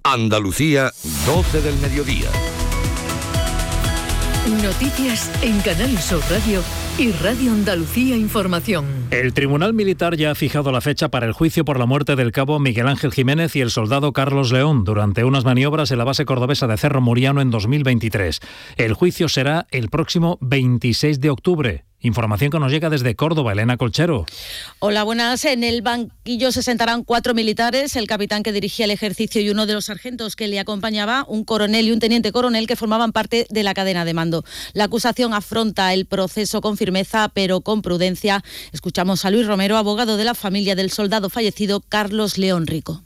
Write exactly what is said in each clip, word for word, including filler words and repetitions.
Andalucía, doce del mediodía. Noticias en Canal Sur Radio y Radio Andalucía Información. El Tribunal Militar ya ha fijado la fecha para el juicio por la muerte del cabo Miguel Ángel Jiménez y el soldado Carlos León durante unas maniobras en la base cordobesa de Cerro Muriano en dos mil veintitrés. El juicio será el próximo veintiséis de octubre. Información que nos llega desde Córdoba, Elena Colchero. Hola, buenas. En el banquillo se sentarán cuatro militares, el capitán que dirigía el ejercicio y uno de los sargentos que le acompañaba, un coronel y un teniente coronel que formaban parte de la cadena de mando. La acusación afronta el proceso con firmeza, pero con prudencia. Escuchamos a Luis Romero, abogado de la familia del soldado fallecido Carlos León Rico.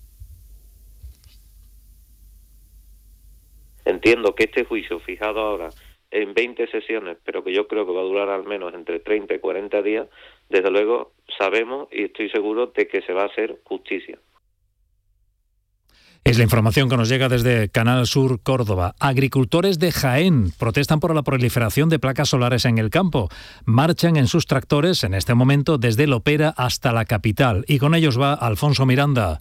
Entiendo que este juicio fijado ahora en veinte sesiones, pero que yo creo que va a durar al menos entre treinta y cuarenta días, desde luego sabemos y estoy seguro de que se va a hacer justicia. Es la información que nos llega desde Canal Sur Córdoba. Agricultores de Jaén protestan por la proliferación de placas solares en el campo. Marchan en sus tractores en este momento desde Lopera hasta la capital. Y con ellos va Alfonso Miranda.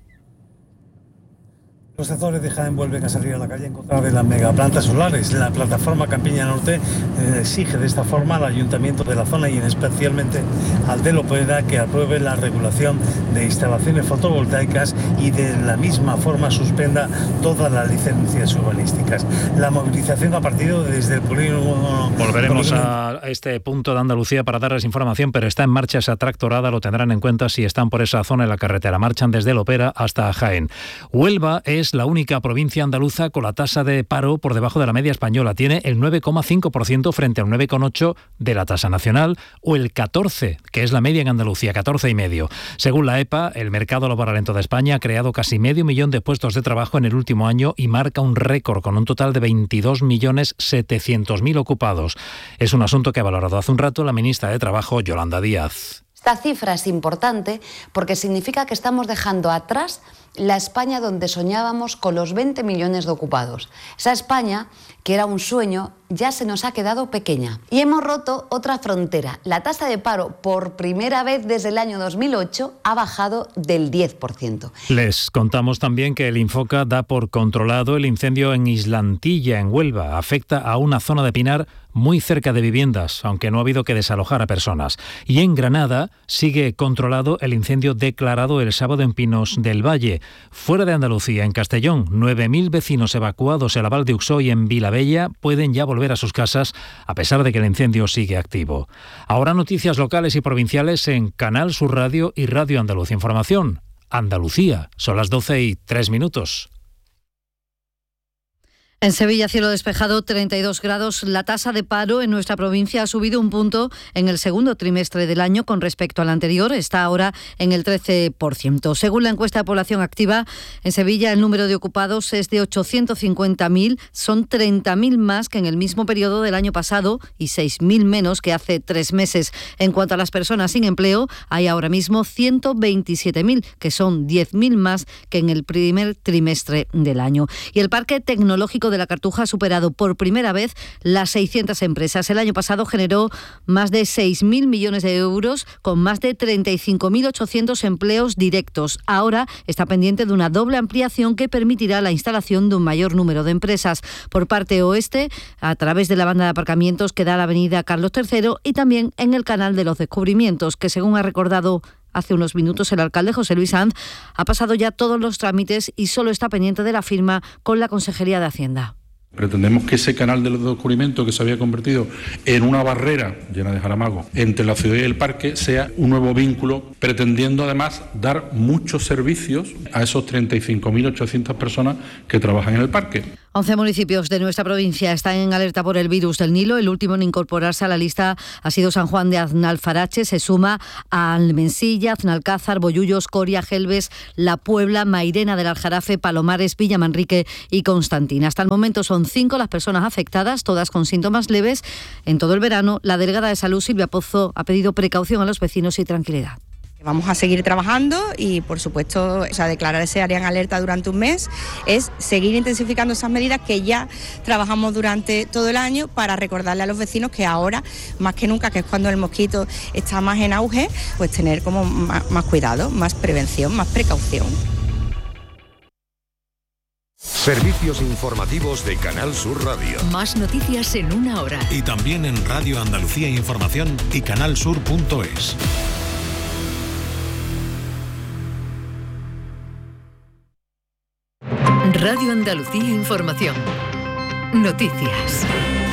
Los tractores de Jaén vuelven a salir a la calle en contra de las megaplantas solares. La plataforma Campiña Norte eh, exige de esta forma al ayuntamiento de la zona y especialmente al de Lopera que apruebe la regulación de instalaciones fotovoltaicas y de la misma forma suspenda todas las licencias urbanísticas. La movilización ha partido desde el polígono... Volveremos polígono... a este punto de Andalucía para darles información, pero está en marcha esa tractorada, lo tendrán en cuenta si están por esa zona en la carretera. Marchan desde Lopera hasta Jaén. Huelva es Es la única provincia andaluza con la tasa de paro por debajo de la media española. Tiene el nueve coma cinco por ciento frente al nueve coma ocho por ciento de la tasa nacional o el catorce por ciento, que es la media en Andalucía, catorce coma cinco por ciento. Según la E P A, el mercado laboral en toda España ha creado casi medio millón de puestos de trabajo en el último año y marca un récord con un total de veintidós millones setecientos mil ocupados. Es un asunto que ha valorado hace un rato la ministra de Trabajo, Yolanda Díaz. Esta cifra es importante porque significa que estamos dejando atrás la España donde soñábamos con los veinte millones de ocupados. Esa España, que era un sueño, ya se nos ha quedado pequeña. Y hemos roto otra frontera. La tasa de paro, por primera vez desde el año dos mil ocho, ha bajado del diez por ciento. Les contamos también que el Infoca da por controlado el incendio en Islantilla, en Huelva. Afecta a una zona de pinar muy cerca de viviendas, aunque no ha habido que desalojar a personas. Y en Granada sigue controlado el incendio declarado el sábado en Pinos del Valle. Fuera de Andalucía, en Castellón, nueve mil vecinos evacuados en la Val de Uxó y en Vilabella pueden ya volver a sus casas a pesar de que el incendio sigue activo. Ahora noticias locales y provinciales en Canal Sur Radio y Radio Andalucía Información. Andalucía, son las doce y tres minutos. En Sevilla, cielo despejado, treinta y dos grados. La tasa de paro en nuestra provincia ha subido un punto en el segundo trimestre del año con respecto al anterior. Está ahora en el trece por ciento. Según la encuesta de población activa, en Sevilla el número de ocupados es de ochocientos cincuenta mil. Son treinta mil más que en el mismo periodo del año pasado y seis mil menos que hace tres meses. En cuanto a las personas sin empleo, hay ahora mismo ciento veintisiete mil, que son diez mil más que en el primer trimestre del año. Y el parque tecnológico de la Cartuja ha superado por primera vez las seiscientas empresas. El año pasado generó más de seis mil millones de euros con más de treinta y cinco mil ochocientos empleos directos. Ahora está pendiente de una doble ampliación que permitirá la instalación de un mayor número de empresas. Por parte oeste, a través de la banda de aparcamientos que da a la avenida Carlos tercero y también en el canal de los descubrimientos, que según ha recordado hace unos minutos el alcalde José Luis Sanz, ha pasado ya todos los trámites y solo está pendiente de la firma con la Consejería de Hacienda. Pretendemos que ese canal de los descubrimientos que se había convertido en una barrera llena de jaramagos entre la ciudad y el parque sea un nuevo vínculo, pretendiendo además dar muchos servicios a esos treinta y cinco mil ochocientas personas que trabajan en el parque. once municipios de nuestra provincia están en alerta por el virus del Nilo. El último en incorporarse a la lista ha sido San Juan de Aznalfarache. Se suma a Almensilla, Aznalcázar, Bollullos, Coria, Gelbes, La Puebla, Mairena del Aljarafe, Palomares, Villamanrique y Constantina. Hasta el momento son cinco las personas afectadas, todas con síntomas leves. En todo el verano, la delegada de Salud, Silvia Pozo, ha pedido precaución a los vecinos y tranquilidad. Vamos a seguir trabajando y, por supuesto, o sea, declarar ese área en alerta durante un mes es seguir intensificando esas medidas que ya trabajamos durante todo el año para recordarle a los vecinos que ahora, más que nunca, que es cuando el mosquito está más en auge, pues tener como más, más cuidado, más prevención, más precaución. Servicios informativos de Canal Sur Radio. Más noticias en una hora. Y también en Radio Andalucía Información y canalsur punto es. Radio Andalucía Información. Noticias.